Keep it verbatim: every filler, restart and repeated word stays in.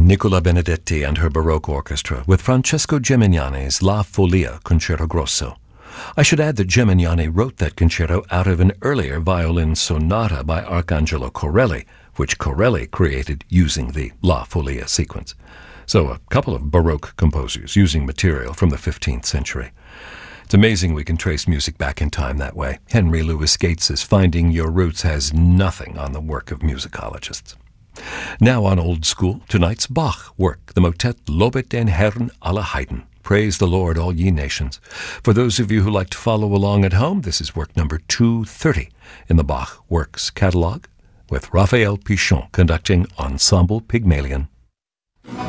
Nicola Benedetti and her Baroque Orchestra with Francesco Gemignani's La Folia Concerto Grosso. I should add that Gemignani wrote that concerto out of an earlier violin sonata by Arcangelo Corelli, which Corelli created using the La Folia sequence. So a couple of Baroque composers using material from the fifteenth century. It's amazing we can trace music back in time that way. Henry Louis Gates's Finding Your Roots has nothing on the work of musicologists. Now on Old School, tonight's Bach work, the motet Lobet den Herrn alle Heiden. Praise the Lord, all ye nations. For those of you who like to follow along at home, this is work number two thirty in the Bach Works catalog, with Raphael Pichon conducting Ensemble Pygmalion.